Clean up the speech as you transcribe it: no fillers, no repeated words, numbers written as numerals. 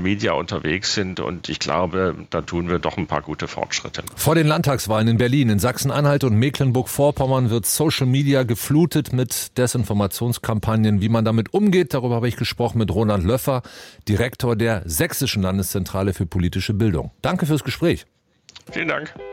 Media unterwegs sind. Und ich glaube, da tun wir doch ein paar gute Fortschritte. Vor den Landtagswahlen in Berlin, in Sachsen-Anhalt und Mecklenburg-Vorpommern wird Social Media geflutet mit Desinformationskampagnen. Wie man damit umgeht, darüber habe ich gesprochen mit Roland Löffer, Direktor der Sächsischen Landeszentrale für politische Bildung. Danke fürs Gespräch. Vielen Dank.